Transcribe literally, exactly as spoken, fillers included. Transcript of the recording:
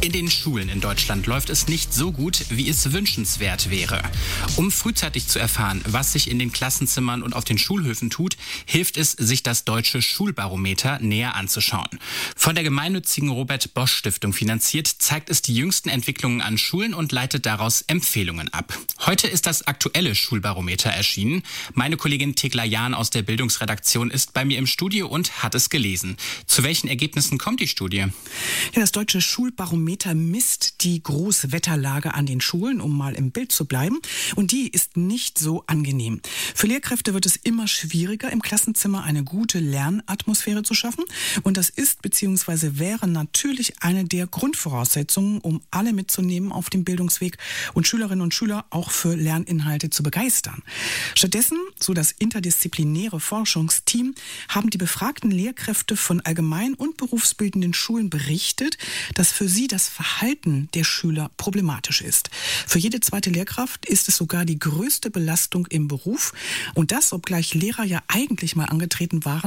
In den Schulen in Deutschland läuft es nicht so gut, wie es wünschenswert wäre. Um frühzeitig zu erfahren, was sich in den Klassenzimmern und auf den Schulhöfen tut, hilft es, sich das Deutsche Schulbarometer näher anzuschauen. Von der gemeinnützigen Robert-Bosch-Stiftung finanziert, zeigt es die jüngsten Entwicklungen an Schulen und leitet daraus Empfehlungen ab. Heute ist das aktuelle Schulbarometer erschienen. Meine Kollegin Thekla Jahn aus der Bildungsredaktion ist bei mir im Studio und hat es gelesen. Zu welchen Ergebnissen kommt die Studie? Ja, das Deutsche Schulbarometer misst die Großwetterlage an den Schulen, um mal im Bild zu bleiben. Und die ist nicht so angenehm. Für Lehrkräfte wird es immer schwieriger, im Klassenzimmer eine gute Lernatmosphäre zu schaffen. Und das ist bzw. wäre natürlich eine der Grundvoraussetzungen, um alle mitzunehmen auf dem Bildungsweg und Schülerinnen und Schüler auch für Lerninhalte zu begeistern. Stattdessen, so das interdisziplinäre Forschungsteam, haben die befragten Lehrkräfte von allgemein- und berufsbildenden Schulen berichtet, dass für sie das Verhalten der Schüler problematisch ist. Für jede zweite Lehrkraft ist es sogar die größte Belastung im Beruf. Und das, obgleich Lehrer ja eigentlich mal angetreten waren,